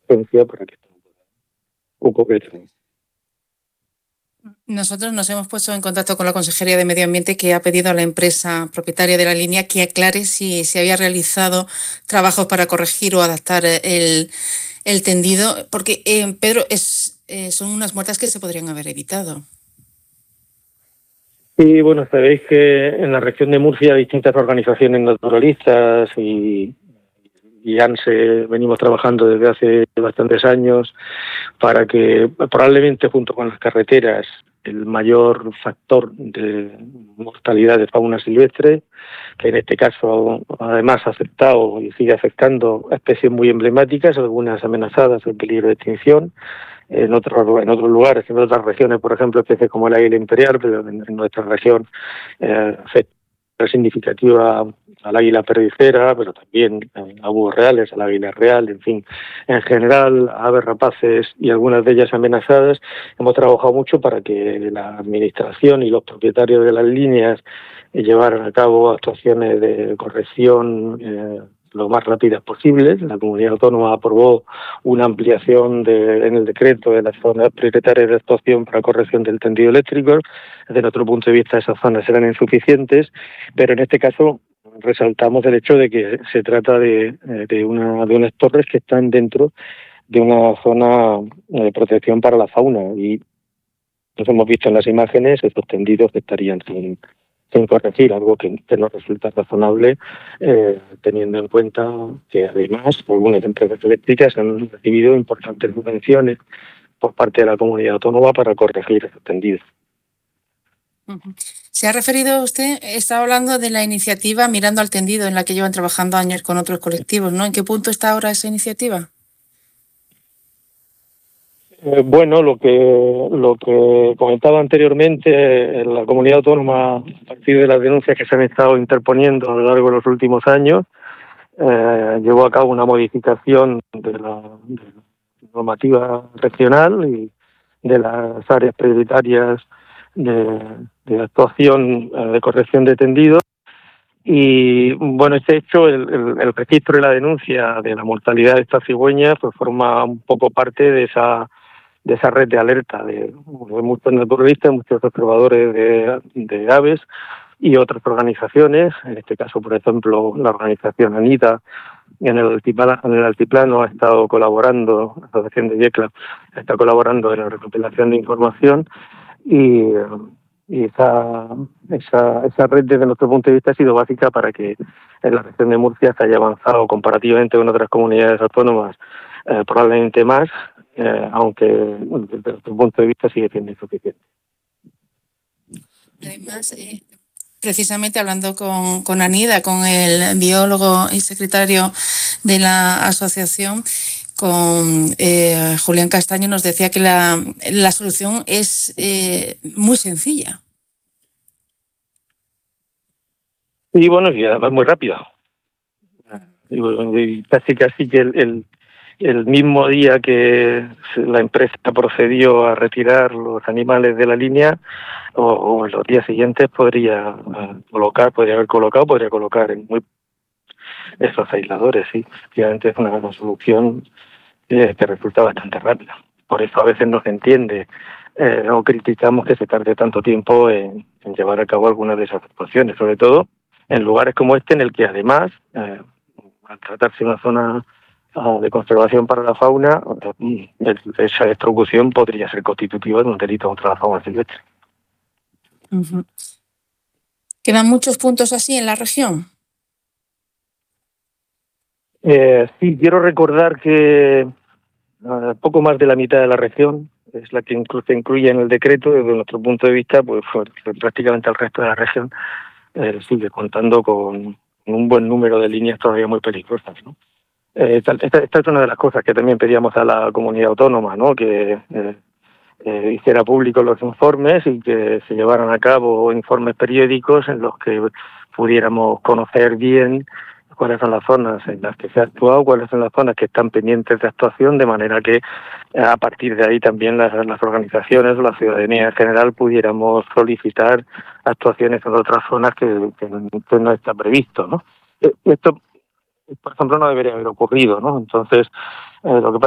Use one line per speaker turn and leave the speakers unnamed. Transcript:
urgencia para que esto ocurra.
Nosotros nos hemos puesto en contacto con la Consejería de Medio Ambiente, que ha pedido a la empresa propietaria de la línea que aclare si se había realizado trabajos para corregir o adaptar el tendido, porque, Pedro, son unas muertes que se podrían haber evitado.
Y bueno, sabéis que en la región de Murcia distintas organizaciones naturalistas y ANSE venimos trabajando desde hace bastantes años para que probablemente junto con las carreteras el mayor factor de mortalidad de fauna silvestre, que en este caso además ha afectado y sigue afectando a especies muy emblemáticas, algunas amenazadas en peligro de extinción, en otros lugares, en otras regiones, por ejemplo, especies como el águila imperial, pero en nuestra región afecta significativa al águila perdicera, pero también a búhos reales, al águila real, en fin, en general, a aves rapaces y algunas de ellas amenazadas. Hemos trabajado mucho para que la administración y los propietarios de las líneas llevaran a cabo actuaciones de corrección lo más rápidas posibles. La comunidad autónoma aprobó una ampliación en el decreto de las zonas prioritarias de actuación para corrección del tendido eléctrico. Desde nuestro punto de vista, esas zonas eran insuficientes, pero en este caso resaltamos el hecho de que se trata de unas torres que están dentro de una zona de protección para la fauna, y nos hemos visto en las imágenes esos tendidos que estarían sin corregir, algo que nos resulta razonable, teniendo en cuenta que además algunas empresas eléctricas han recibido importantes subvenciones por parte de la comunidad autónoma para corregir esos tendidos.
Se ha referido usted, está hablando de la iniciativa Mirando al Tendido, en la que llevan trabajando años con otros colectivos, ¿no? ¿En qué punto está ahora esa iniciativa?
Bueno, lo que comentaba anteriormente, la comunidad autónoma, a partir de las denuncias que se han estado interponiendo a lo largo de los últimos años, llevó a cabo una modificación de la normativa regional y de las áreas prioritarias de actuación de corrección de tendidos. Y bueno, este hecho, el registro y la denuncia de la mortalidad de estas cigüeñas, pues forma un poco parte de esa red de alerta de muchos naturalistas, muchos observadores de aves y otras organizaciones. En este caso, por ejemplo, la organización ANITA en el altiplano ha estado colaborando, la Asociación de Yecla está colaborando en la recopilación de información, y esa red, desde nuestro punto de vista, ha sido básica para que en la región de Murcia se haya avanzado comparativamente con otras comunidades autónomas, probablemente más, aunque desde nuestro punto de vista sigue siendo insuficiente.
Además, precisamente hablando con Anida, con el biólogo y secretario de la asociación, con Julián Castaño, nos decía que la solución es muy sencilla.
Y bueno, y además muy rápida. Y casi que el mismo día que la empresa procedió a retirar los animales de la línea, o en los días siguientes podría colocar en esos aisladores. Sí, efectivamente es una solución que resulta bastante rápida. Por eso a veces no se entiende o criticamos que se tarde tanto tiempo en llevar a cabo algunas de esas actuaciones, sobre todo en lugares como este, en el que además, al tratarse de una zona de conservación para la fauna, esa destrucción podría ser constitutiva de un delito contra la fauna silvestre.
¿Quedan muchos puntos así en la región?
Sí, quiero recordar que poco más de la mitad de la región es la que se incluye en el decreto. Desde nuestro punto de vista, pues prácticamente el resto de la región sigue contando con un buen número de líneas todavía muy peligrosas, ¿no? Esta es una de las cosas que también pedíamos a la comunidad autónoma, ¿no? Que hiciera públicos los informes y que se llevaran a cabo informes periódicos en los que pudiéramos conocer bien cuáles son las zonas en las que se ha actuado, cuáles son las zonas que están pendientes de actuación, de manera que a partir de ahí también las organizaciones o la ciudadanía en general pudiéramos solicitar actuaciones en otras zonas que no está previsto, ¿no? Esto, por ejemplo, no debería haber ocurrido, ¿no? Entonces, lo que pasa